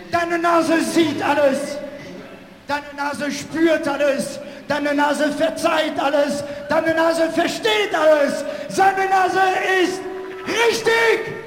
Deine Nase sieht alles. Deine Nase spürt alles. Deine Nase verzeiht alles. Deine Nase versteht alles. Seine Nase ist richtig.